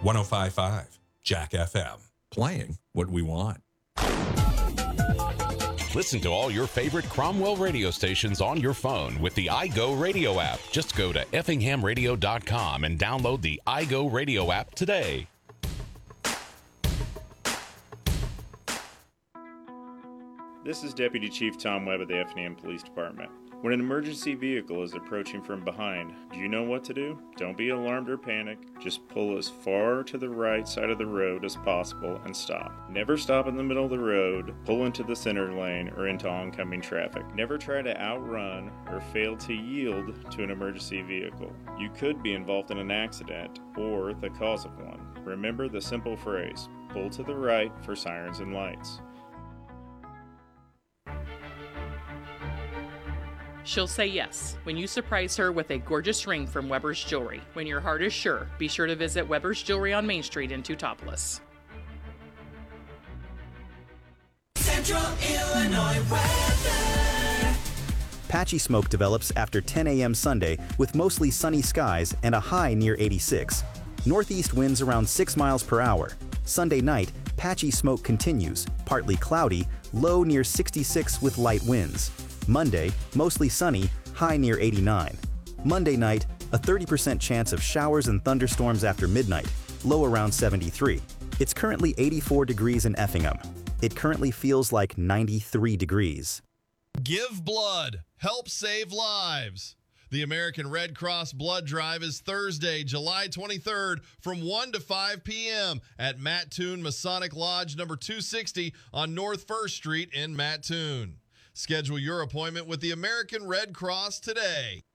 105.5 Jack FM. Playing what we want. Listen to all your favorite Cromwell radio stations on your phone with the iGo Radio app. Just go to effinghamradio.com and download the iGo Radio app today. This is Deputy Chief Tom Webb of the Effingham Police Department. When an emergency vehicle is approaching from behind, do you know what to do? Don't be alarmed or panic. Just pull as far to the right side of the road as possible and stop. Never stop in the middle of the road, pull into the center lane, or into oncoming traffic. Never try to outrun or fail to yield to an emergency vehicle. You could be involved in an accident or the cause of one. Remember the simple phrase, pull to the right for sirens and lights. She'll say yes when you surprise her with a gorgeous ring from Weber's Jewelry. When your heart is sure, be sure to visit Weber's Jewelry on Main Street in Teutopolis. Central Illinois weather. Patchy smoke develops after 10 a.m. Sunday with mostly sunny skies and a high near 86. Northeast winds around 6 miles per hour. Sunday night, patchy smoke continues, partly cloudy, low near 66 with light winds. Monday, mostly sunny, high near 89. Monday night, a 30% chance of showers and thunderstorms after midnight, low around 73. It's currently 84 degrees in Effingham. It currently feels like 93 degrees. Give blood. Help save lives. The American Red Cross Blood Drive is Thursday, July 23rd from 1 to 5 p.m. at Mattoon Masonic Lodge number 260 on North 1st Street in Mattoon. Schedule your appointment with the American Red Cross today.